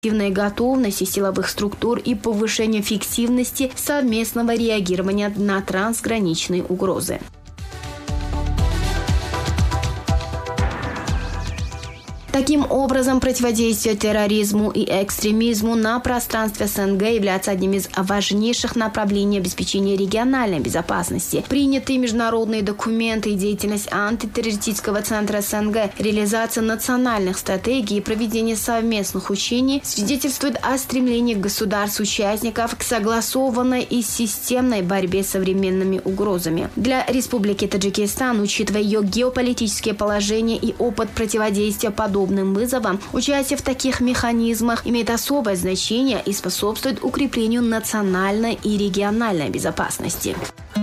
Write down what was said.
готовности силовых структур и повышение эффективности совместного реагирования на трансграничные угрозы. Таким образом, противодействие терроризму и экстремизму на пространстве СНГ является одним из важнейших направлений обеспечения региональной безопасности. Принятые международные документы и деятельность антитеррористического центра СНГ, реализация национальных стратегий и проведение совместных учений свидетельствует о стремлении государств-участников к согласованной и системной борьбе с современными угрозами. Для Республики Таджикистан, учитывая ее геополитическое положение и опыт противодействия подобным вызовам, участие в таких механизмах имеет особое значение и способствует укреплению национальной и региональной безопасности.